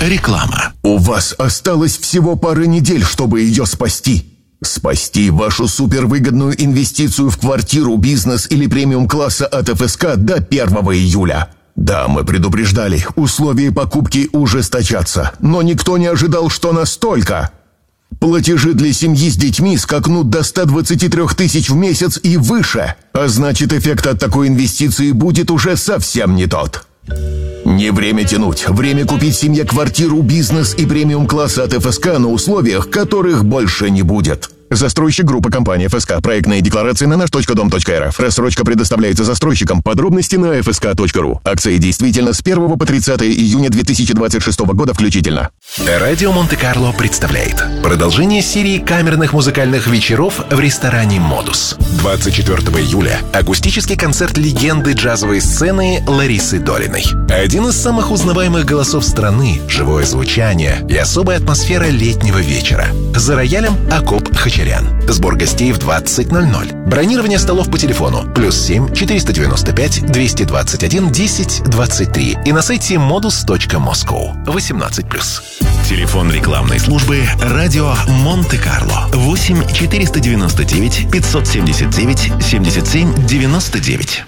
Реклама. У вас осталось всего пара недель, чтобы ее спасти. Спасти вашу супервыгодную инвестицию в квартиру, бизнес или премиум-класса от ФСК до 1 июля. Да, мы предупреждали, условия покупки ужесточатся, но никто не ожидал, что настолько. Платежи для семьи с детьми скакнут до 123 тысяч в месяц и выше, а значит, эффект от такой инвестиции будет уже совсем не тот. Не время тянуть. Время купить семье квартиру, бизнес и премиум-класса от ФСК на условиях, которых больше не будет. Застройщик группа компания ФСК. Проектные декларации на наш.дом.рф. Рассрочка предоставляется застройщикам. Подробности на fsk.ru. Акции действительно с 1 по 30 июня 2026 года включительно. Радио Монте-Карло представляет продолжение серии камерных музыкальных вечеров в ресторане «Модус». 24 июля акустический концерт легенды джазовой сцены Ларисы Долиной. Один из самых узнаваемых голосов страны, живое звучание и особая атмосфера летнего вечера. За роялем Акоп Хачарян. Сбор гостей в 20:00. Бронирование столов по телефону +7 495 221 10 23 и на сайте modus.moscow 18+. Телефон рекламной службы «Радио Монте-Карло» 8 499 579 77 99.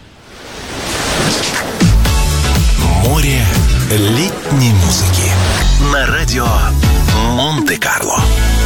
Море летней музыки на радио Монте-Карло.